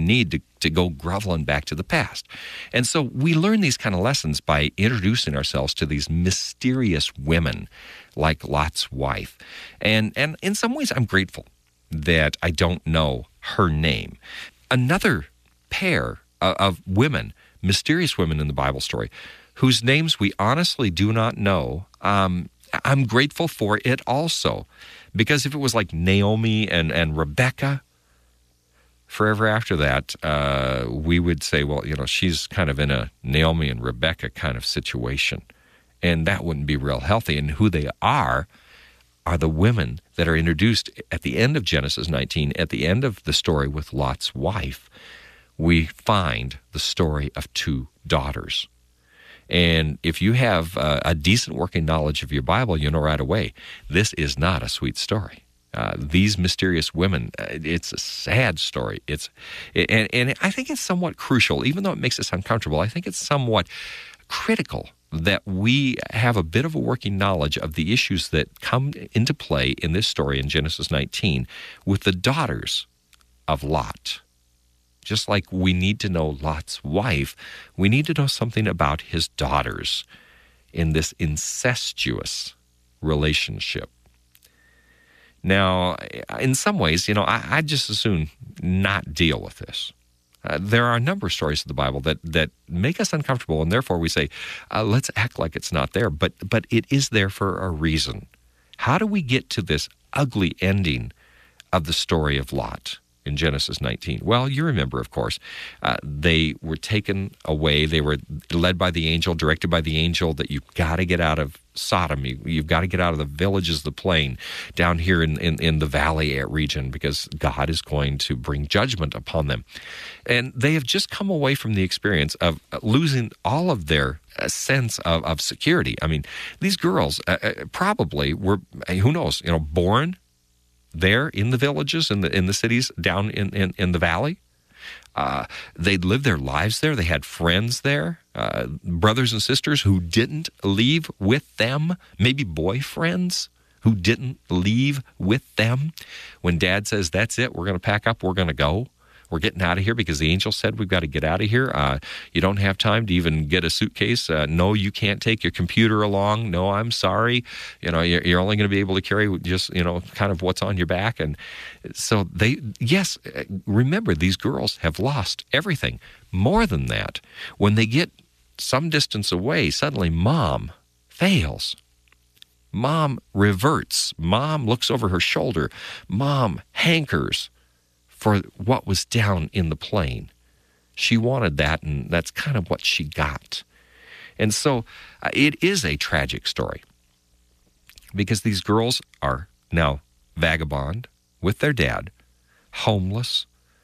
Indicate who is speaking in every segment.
Speaker 1: need to go groveling back to the past. And so we learn these kind of lessons by introducing ourselves to these mysterious women like Lot's wife. And in some ways, I'm grateful that I don't know her name. Another pair of women, mysterious women in the Bible story, whose names we honestly do not know, I'm grateful for it also. Because if it was like Naomi and Rebecca, forever after that, we would say, well, she's kind of in a Naomi and Rebecca kind of situation. And that wouldn't be real healthy. And who they are the women that are introduced at the end of Genesis 19, at the end of the story with Lot's wife. We find the story of two daughters. And if you have a decent working knowledge of your Bible, you know right away, this is not a sweet story. These mysterious women, it's a sad story. And I think it's somewhat crucial, even though it makes us uncomfortable, I think it's somewhat critical that we have a bit of a working knowledge of the issues that come into play in this story in Genesis 19 with the daughters of Lot. Just like we need to know Lot's wife, we need to know something about his daughters in this incestuous relationship. Now, in some ways, I'd just as soon not deal with this. There are a number of stories of the Bible that make us uncomfortable, and therefore we say, let's act like it's not there. But it is there for a reason. How do we get to this ugly ending of the story of Lot in Genesis 19? Well, you remember, of course, they were taken away. They were led by the angel, directed by the angel that you've got to get out of Sodom. You've got to get out of the villages, the plain, down here in the valley region, because God is going to bring judgment upon them. And they have just come away from the experience of losing all of their sense of security. I mean, these girls probably were, who knows, born there in the villages, in the cities down in the valley. They'd lived their lives there. They had friends there, brothers and sisters who didn't leave with them, maybe boyfriends who didn't leave with them. When Dad says, that's it, we're going to pack up, we're going to go. We're getting out of here because the angel said we've got to get out of here. You don't have time to even get a suitcase. No, you can't take your computer along. No, I'm sorry. You're only going to be able to carry just, kind of what's on your back. And so remember, these girls have lost everything. More than that, when they get some distance away, suddenly Mom fails. Mom reverts. Mom looks over her shoulder. Mom hankers for what was down in the plain. She wanted that, and that's kind of what she got. And so it is a tragic story because these girls are now vagabond with their dad, homeless,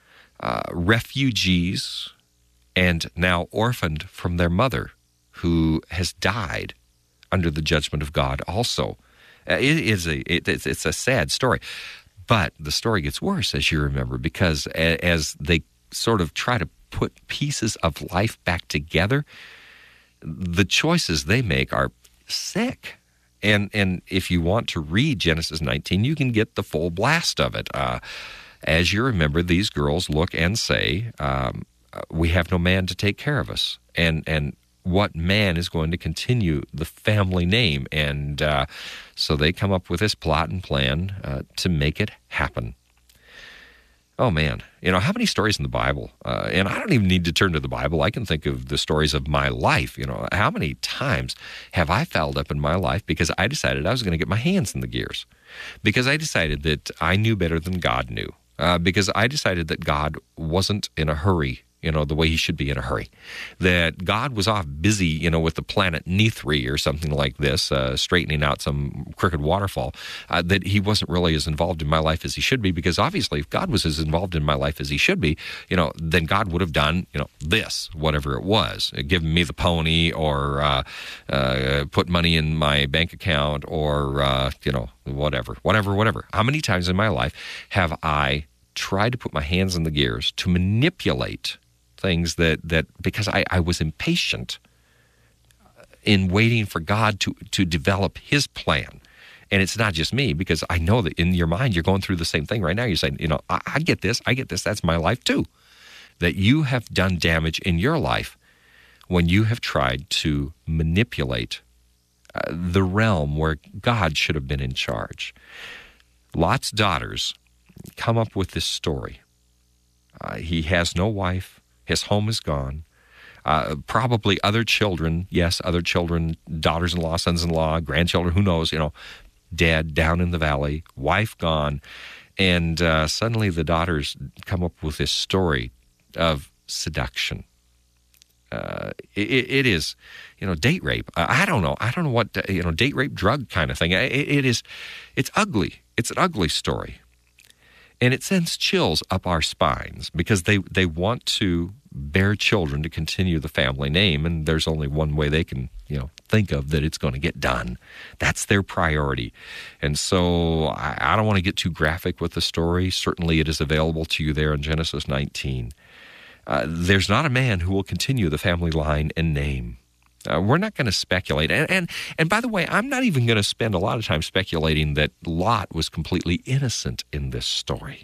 Speaker 1: refugees, and now orphaned from their mother, who has died under the judgment of God also. It's a sad story. But the story gets worse, as you remember, because as they sort of try to put pieces of life back together, the choices they make are sick. And if you want to read Genesis 19, you can get the full blast of it. As you remember, these girls look and say, we have no man to take care of us. And what man is going to continue the family name? And so they come up with this plot and plan to make it happen. Oh, man. How many stories in the Bible? And I don't even need to turn to the Bible. I can think of the stories of my life. How many times have I fouled up in my life because I decided I was going to get my hands in the gears? Because I decided that I knew better than God knew. Because I decided that God wasn't in a hurry, the way he should be in a hurry. That God was off busy, with the planet Nithri or something like this, straightening out some crooked waterfall, that he wasn't really as involved in my life as he should be, because obviously if God was as involved in my life as he should be, then God would have done, this, whatever it was, given me the pony or put money in my bank account or, whatever. How many times in my life have I tried to put my hands in the gears to manipulate things that because I was impatient in waiting for God to develop his plan. And it's not just me, because I know that in your mind you're going through the same thing right now. You're saying, I get this, that's my life too. that you have done damage in your life when you have tried to manipulate the realm where God should have been in charge. Lot's daughters come up with this story. He has no wife. His home is gone. Probably other children, yes, other children, daughters-in-law, sons-in-law, grandchildren, who knows, dead down in the valley, wife gone. And suddenly the daughters come up with this story of seduction. It is, date rape. I don't know what, date rape, drug kind of thing. It's ugly. It's an ugly story. And it sends chills up our spines because they want to bear children to continue the family name, and there's only one way they can, think of that it's going to get done. That's their priority. And so I don't want to get too graphic with the story. Certainly it is available to you there in Genesis 19. There's not a man who will continue the family line and name. We're not going to speculate. And by the way, I'm not even going to spend a lot of time speculating that Lot was completely innocent in this story.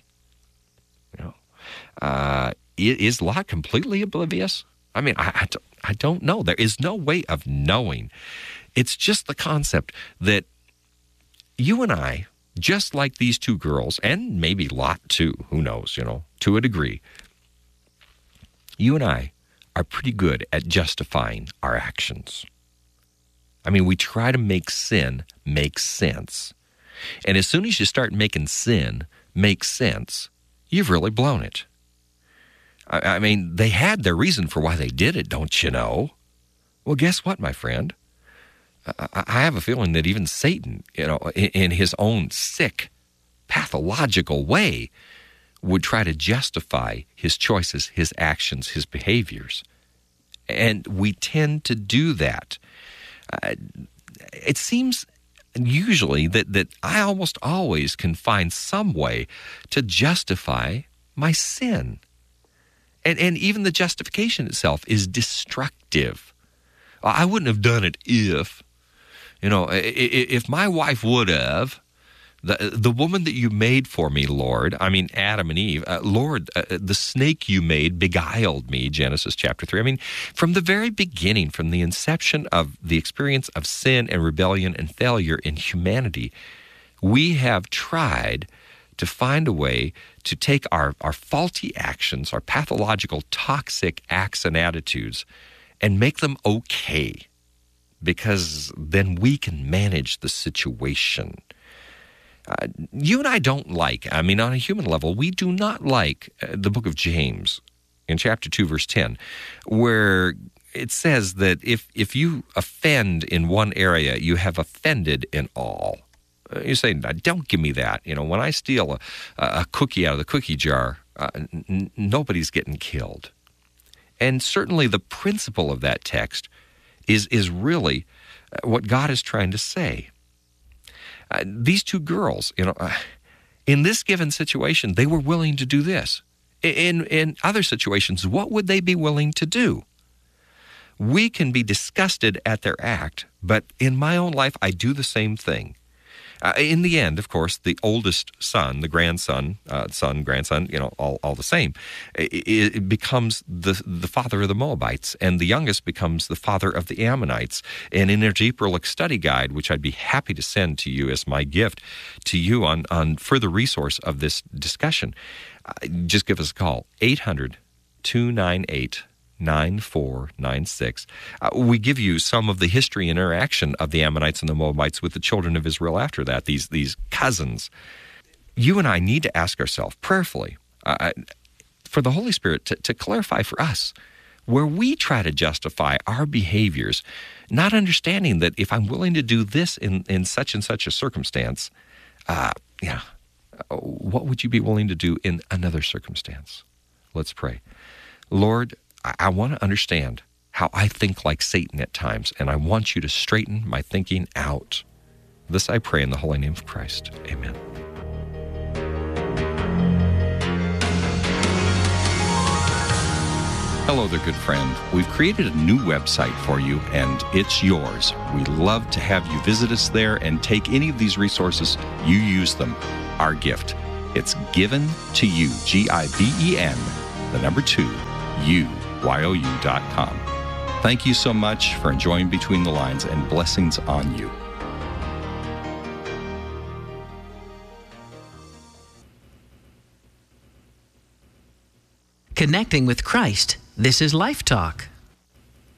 Speaker 1: Is Lot completely oblivious? I mean, I don't know. There is no way of knowing. It's just the concept that you and I, just like these two girls, and maybe Lot too, who knows, to a degree, you and I are pretty good at justifying our actions. I mean, we try to make sin make sense. And as soon as you start making sin make sense, you've really blown it. I mean, they had their reason for why they did it, don't you know? Well, guess what, my friend? I have a feeling that even Satan, in his own sick, pathological way, would try to justify his choices, his actions, his behaviors. And we tend to do that. It seems usually that I almost always can find some way to justify my sin. And even the justification itself is destructive. I wouldn't have done it if my wife would have, the woman that you made for me, Lord, I mean, Adam and Eve, Lord, the snake you made beguiled me, Genesis chapter 3. I mean, from the very beginning, from the inception of the experience of sin and rebellion and failure in humanity, we have tried to find a way to take our faulty actions, our pathological, toxic acts and attitudes, and make them okay, because then we can manage the situation. You and I don't like, on a human level, we do not like the book of James in chapter 2, verse 10, where it says that if you offend in one area, you have offended in all. You say, don't give me that. When I steal a cookie out of the cookie jar, nobody's getting killed. And certainly the principle of that text is really what God is trying to say. These two girls, in this given situation, they were willing to do this. In other situations, what would they be willing to do? We can be disgusted at their act, but in my own life, I do the same thing. In the end, of course, the oldest son, the grandson, grandson, all the same, it becomes the father of the Moabites, and the youngest becomes the father of the Ammonites. And in our Jeeperlich study guide, which I'd be happy to send to you as my gift to you on further resource of this discussion, just give us a call, 800-298-9496. We give you some of the history and interaction of the Ammonites and the Moabites with the children of Israel after that, these cousins. You and I need to ask ourselves prayerfully for the Holy Spirit to clarify for us where we try to justify our behaviors, not understanding that if I'm willing to do this in such and such a circumstance, what would you be willing to do in another circumstance? Let's pray. Lord, I want to understand how I think like Satan at times, and I want you to straighten my thinking out. This I pray in the holy name of Christ. Amen. Hello there, good friend. We've created a new website for you, and it's yours. We'd love to have you visit us there and take any of these resources. You use them. Our gift. It's given to you, GIVEN. the number 2, UYOU.com. Thank you so much for enjoying Between the Lines, and blessings on you.
Speaker 2: Connecting with Christ. This is Life Talk.